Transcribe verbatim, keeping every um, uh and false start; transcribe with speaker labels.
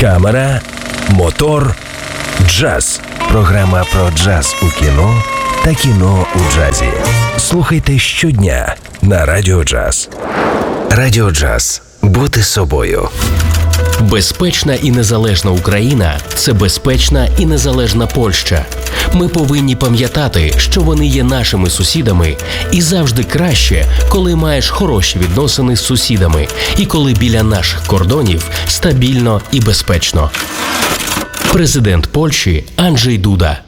Speaker 1: Камера, мотор, джаз. Програма про джаз у кіно та кіно у джазі. Слухайте щодня на Радіо Джаз. Радіо Джаз. Бути собою.
Speaker 2: Безпечна і незалежна Україна – це безпечна і незалежна Польща. Ми повинні пам'ятати, що вони є нашими сусідами, і завжди краще, коли маєш хороші відносини з сусідами, і коли біля наших кордонів стабільно і безпечно. Президент Польщі Анджей Дуда.